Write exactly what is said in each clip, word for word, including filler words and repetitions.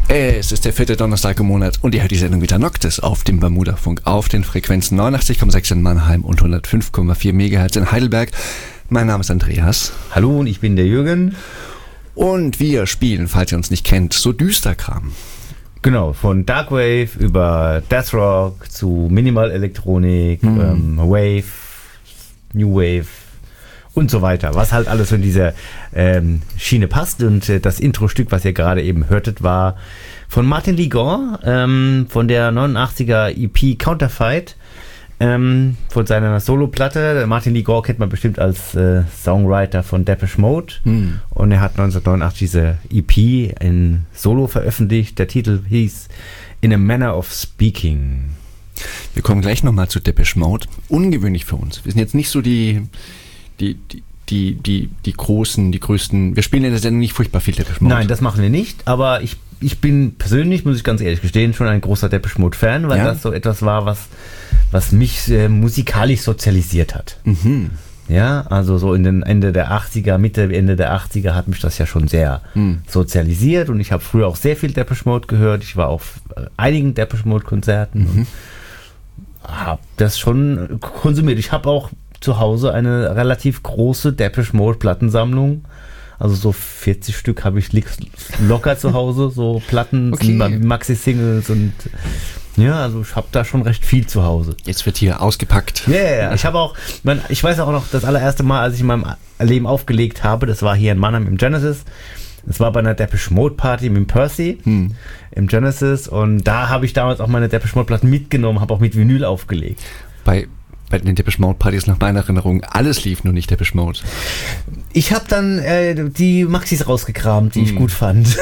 Es ist der vierte Donnerstag im Monat und ihr hört die Sendung wieder Noctis auf dem Bermuda-Funk auf den Frequenzen neunundachtzig Komma sechs in Mannheim und hundertfünf Komma vier Megahertz in Heidelberg. Mein Name ist Andreas. Hallo und ich bin der Jürgen. Und wir spielen, falls ihr uns nicht kennt, so Düsterkram. Genau, von Darkwave über Death Rock zu Minimal Elektronik, hm. ähm, Wave, New Wave und so weiter, was halt alles in dieser ähm, Schiene passt. Und äh, das Intro-Stück, was ihr gerade eben hörtet, war von Martin Lee Gore, ähm, von der neunundachtziger E P Counterfeit, ähm, von seiner Solo-Platte. Martin Lee Gore kennt man bestimmt als äh, Songwriter von Depeche Mode. Hm. Und er hat neunzehnhundertneunundachtzig diese E P in Solo veröffentlicht. Der Titel hieß In a Manner of Speaking. Wir kommen gleich nochmal zu Depeche Mode. Ungewöhnlich für uns. Wir sind jetzt nicht so die Die, die, die, die, die großen, die größten, wir spielen in der Sendung nicht furchtbar viel Depeche Mode. Nein, das machen wir nicht, aber ich, ich bin persönlich, muss ich ganz ehrlich gestehen, schon ein großer Depeche Mode Fan, weil ja? das so etwas war, was, was mich äh, musikalisch sozialisiert hat. Mhm. Ja, also so in den Ende der achtziger, Mitte, Ende der achtziger hat mich das ja schon sehr mhm. sozialisiert und ich habe früher auch sehr viel Depeche Mode gehört. Ich war auf äh, einigen Depeche Mode Konzerten mhm. und habe das schon konsumiert. Ich habe auch zu Hause eine relativ große Depeche Mode Plattensammlung. Also so vierzig Stück habe ich locker zu Hause, so Platten, okay. Maxi-Singles und ja, also ich habe da schon recht viel zu Hause. Jetzt wird hier ausgepackt. Ja, yeah, yeah. ich habe auch, mein, ich weiß auch noch, das allererste Mal, als ich in meinem Leben aufgelegt habe, das war hier in Mannheim im Genesis. Das war bei einer Depeche Mode Party mit Percy hm. im Genesis und da habe ich damals auch meine Depeche Mode Platten mitgenommen, habe auch mit Vinyl aufgelegt. Bei Bei den Depeche Mode Partys nach meiner Erinnerung, alles lief, nur nicht Depeche Mode. Ich habe dann äh, die Maxis rausgekramt, die hm. ich gut fand.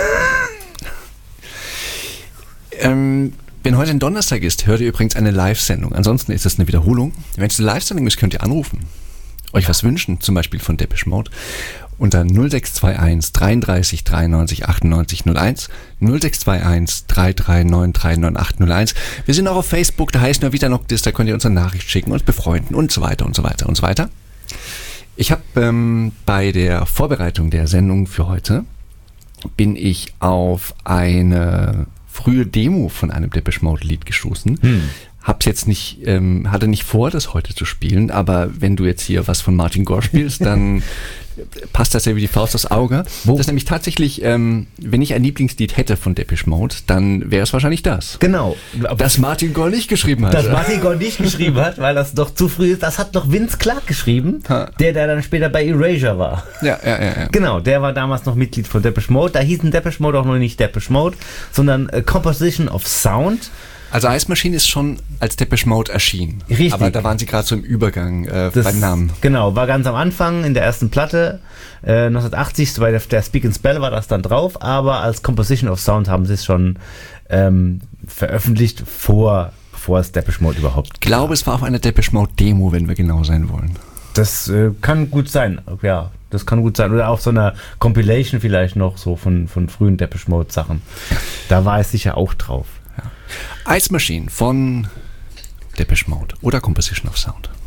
ähm, wenn heute ein Donnerstag ist, hört ihr übrigens eine Live-Sendung. Ansonsten ist es eine Wiederholung. Wenn es eine Live-Sendung ist, könnt ihr anrufen. Euch was wünschen, zum Beispiel von Depeche Mode. Unter null sechs zwei eins dreiunddreißig dreiundneunzig achtundneunzig null eins, null sechs zwei eins drei drei neun drei neun acht null eins. Wir sind auch auf Facebook, da heißt nur wieder Noctis, da könnt ihr uns eine Nachricht schicken, uns befreunden und so weiter und so weiter und so weiter. Ich habe ähm, bei der Vorbereitung der Sendung für heute bin ich auf eine frühe Demo von einem Depeche Mode Lied gestoßen. Hm. Hab's jetzt nicht, ähm, hatte nicht vor, das heute zu spielen, aber wenn du jetzt hier was von Martin Gore spielst, dann passt das ja wie die Faust aufs Auge. Wo? Das ist nämlich tatsächlich, ähm, wenn ich ein Lieblingslied hätte von Depeche Mode, dann wäre es wahrscheinlich das. Genau. Das Martin Gore nicht geschrieben hat. Das Martin Gore nicht geschrieben hat, weil das doch zu früh ist. Das hat noch Vince Clarke geschrieben, ha. der, der dann später bei Erasure war. Ja, ja, ja, ja. Genau, der war damals noch Mitglied von Depeche Mode. Da hießen Depeche Mode auch noch nicht Depeche Mode, sondern äh, Composition of Sound. Also Ice Machine ist schon als Depeche Mode erschienen. Richtig. Aber da waren sie gerade so im Übergang äh, das, beim Namen. Genau, war ganz am Anfang in der ersten Platte. Äh, neunzehnhundertachtzig, bei der, der Speak and Spell war das dann drauf, aber als Composition of Sound haben sie es schon ähm, veröffentlicht, vor, bevor es Depeche Mode überhaupt Ich glaube, es war auf einer Depeche Mode Demo, wenn wir genau sein wollen. Das äh, kann gut sein, ja. Das kann gut sein. Oder auf so einer Compilation vielleicht noch so von, von frühen Depeche Mode Sachen. Da war es sicher auch drauf. Ja. Ice Machine von Depeche Mode oder Composition of Sound.